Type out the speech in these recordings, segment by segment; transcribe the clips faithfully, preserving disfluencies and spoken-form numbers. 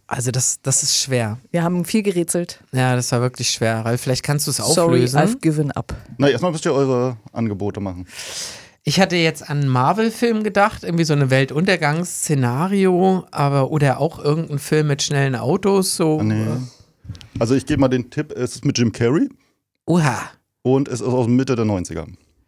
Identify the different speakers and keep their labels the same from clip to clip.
Speaker 1: Also das, das ist schwer.
Speaker 2: Wir haben viel gerätselt.
Speaker 1: Ja, das war wirklich schwer. Ralf, vielleicht kannst du es
Speaker 2: Sorry,
Speaker 1: auflösen.
Speaker 2: I've given up.
Speaker 3: Na, erstmal müsst ihr eure Angebote machen.
Speaker 1: Ich hatte jetzt an einen Marvel-Film gedacht, irgendwie so eine Weltuntergangsszenario, aber oder auch irgendein Film mit schnellen Autos. So.
Speaker 3: Nee. Also ich gebe mal den Tipp, es ist mit Jim Carrey
Speaker 1: Oha.
Speaker 3: und es ist aus Mitte der neunziger.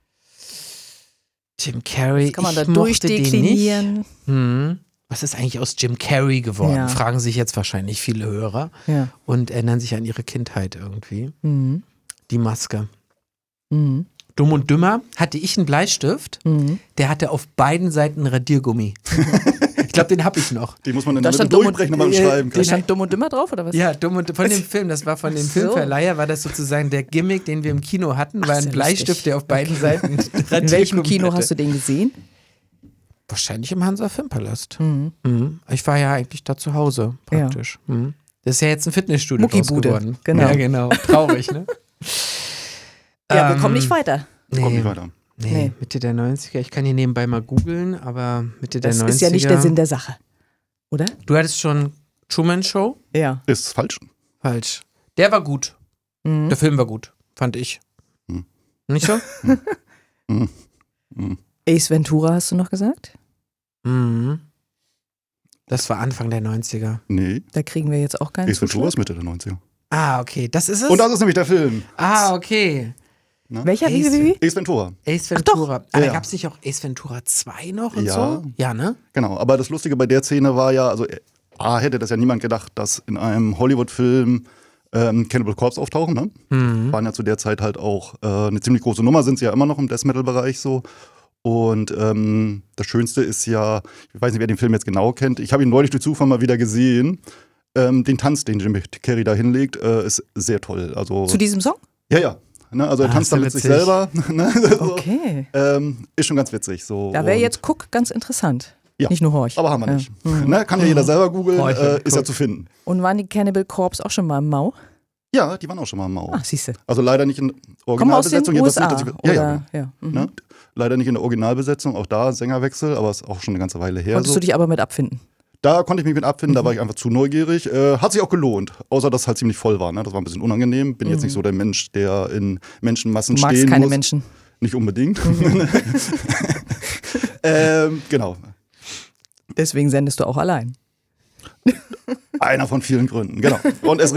Speaker 1: Jim Carrey,
Speaker 2: Das kann man
Speaker 1: ich
Speaker 2: da
Speaker 1: mochte den nicht.
Speaker 2: durchdeklinieren.
Speaker 1: Hm. Was ist eigentlich aus Jim Carrey geworden?
Speaker 2: Ja.
Speaker 1: Fragen sich jetzt wahrscheinlich viele Hörer
Speaker 2: Ja.
Speaker 1: und erinnern sich an ihre Kindheit irgendwie.
Speaker 2: Mhm.
Speaker 1: Die Maske.
Speaker 2: Mhm.
Speaker 1: Dumm und Dümmer hatte ich einen Bleistift,
Speaker 2: Mhm.
Speaker 1: der hatte auf beiden Seiten Radiergummi. Ich glaube, den habe ich noch.
Speaker 3: Die muss man in
Speaker 2: Da
Speaker 3: der Mitte
Speaker 2: stand dumm und-
Speaker 3: durchbrechen, wenn man
Speaker 1: äh,
Speaker 3: schreiben
Speaker 2: Da
Speaker 3: kann.
Speaker 2: stand dumm und dümmer drauf, oder was?
Speaker 1: Ja, dumm und von dem Film, das war von dem
Speaker 2: Ach so.
Speaker 1: Filmverleiher, war das sozusagen der Gimmick, den wir im Kino hatten, war
Speaker 2: Ach,
Speaker 1: ein
Speaker 2: sehr
Speaker 1: Bleistift,
Speaker 2: lustig.
Speaker 1: der auf beiden Seiten
Speaker 2: In welchem Kino hast du den gesehen?
Speaker 1: Wahrscheinlich im Hansa Filmpalast.
Speaker 2: Mhm.
Speaker 1: Mhm. Ich war ja eigentlich da zu Hause, praktisch. Mhm. Das ist ja jetzt ein Fitnessstudio draus
Speaker 2: Muckibude,
Speaker 1: geworden.
Speaker 2: genau.
Speaker 1: Ja, genau. Traurig, ne?
Speaker 2: Ja, wir
Speaker 1: Ähm,
Speaker 2: kommen nicht weiter.
Speaker 1: Nee,
Speaker 3: Kommt nicht weiter.
Speaker 1: nee,
Speaker 2: Nee.
Speaker 1: Mitte der neunziger. Ich kann hier nebenbei mal googeln, aber Mitte der
Speaker 2: Das
Speaker 1: neunziger.
Speaker 2: ist ja nicht der Sinn der Sache. Oder?
Speaker 1: Du hattest schon Truman Show?
Speaker 2: Ja.
Speaker 3: Ist falsch.
Speaker 1: Falsch. Der war gut.
Speaker 2: Mhm.
Speaker 1: Der Film war gut, fand ich.
Speaker 3: Hm.
Speaker 1: Nicht so?
Speaker 3: Mhm. Mhm.
Speaker 2: Ace Ventura hast du noch gesagt?
Speaker 1: Mhm. Das war Anfang der neunziger.
Speaker 3: Nee,
Speaker 2: Da kriegen wir jetzt auch keinen
Speaker 3: Ace Ventura
Speaker 2: Zuschlag.
Speaker 3: ist Mitte der neunziger.
Speaker 1: Ah, okay. Das ist es?
Speaker 3: Und das ist nämlich der Film.
Speaker 1: ah, okay.
Speaker 2: Welcher? Wie,
Speaker 1: Ace-
Speaker 2: wie, wie?
Speaker 3: Ace Ventura.
Speaker 1: Ace Ventura. Ah, da
Speaker 3: Ja.
Speaker 1: gab es nicht auch Ace Ventura zwei noch und
Speaker 3: Ja.
Speaker 1: so? Ja, ne?
Speaker 3: Genau, aber das Lustige bei der Szene war ja, also A, hätte das ja niemand gedacht, dass in einem Hollywood-Film ähm, Cannibal Corpse auftauchen, ne?
Speaker 1: Mhm.
Speaker 3: Waren ja zu der Zeit halt auch äh, eine ziemlich große Nummer, sind sie ja immer noch im Death-Metal-Bereich so. Und ähm, das Schönste ist ja, ich weiß nicht, wer den Film jetzt genau kennt, ich habe ihn neulich durch Zufall mal wieder gesehen. Ähm, den Tanz, den Jim Carrey da hinlegt, äh, ist sehr toll. Also,
Speaker 2: Zu diesem Song?
Speaker 3: ja, ja. Ne, also er
Speaker 1: Ah,
Speaker 3: tanzt
Speaker 1: ist ja
Speaker 3: da mit sich
Speaker 1: witzig.
Speaker 3: selber. Ne? So,
Speaker 2: Okay.
Speaker 3: ähm, ist schon ganz witzig. So.
Speaker 2: Da wäre
Speaker 3: Und-
Speaker 2: jetzt Cook ganz interessant.
Speaker 3: Ja,
Speaker 2: Nicht nur Horch.
Speaker 3: aber haben wir
Speaker 2: Ja.
Speaker 3: nicht.
Speaker 2: Mhm.
Speaker 3: Ne, kann ja jeder selber googeln,
Speaker 1: Horch
Speaker 3: äh,
Speaker 1: und
Speaker 3: ist ja
Speaker 1: Cook.
Speaker 3: zu finden.
Speaker 2: Und waren die Cannibal Corpse auch schon mal im Mau?
Speaker 3: Ja, die waren auch schon mal im Mau.
Speaker 2: Ah, siehste.
Speaker 3: Also leider nicht in
Speaker 2: Kommen aus den
Speaker 3: Originalbesetzung. Ja,
Speaker 2: U
Speaker 3: das
Speaker 2: S A,
Speaker 3: nicht, dass ich- ja, ja,
Speaker 2: oder? Ja. Mhm.
Speaker 3: ne? Leider nicht in der Originalbesetzung, auch da Sängerwechsel, aber ist auch schon eine ganze Weile her.
Speaker 2: Konntest
Speaker 3: So.
Speaker 2: du dich aber mit abfinden?
Speaker 3: Da konnte ich mich mit abfinden,
Speaker 2: Mhm.
Speaker 3: da war ich einfach zu neugierig. Äh, hat sich auch gelohnt, außer dass es halt ziemlich voll war. Ne? Das war ein bisschen unangenehm. Bin jetzt nicht so der Mensch, der in Menschenmassen
Speaker 2: Du magst
Speaker 3: stehen
Speaker 2: keine
Speaker 3: muss.
Speaker 2: Menschen.
Speaker 3: Nicht unbedingt. ähm, genau.
Speaker 2: Deswegen sendest du auch allein.
Speaker 3: Einer von vielen Gründen, genau. Und es